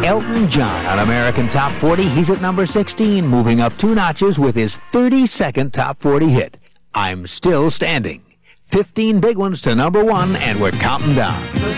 Elton John on American Top 40. He's at number 16, moving up 2 notches with his 32nd Top 40 hit, I'm Still Standing. 15 big ones to number 1, and we're counting down.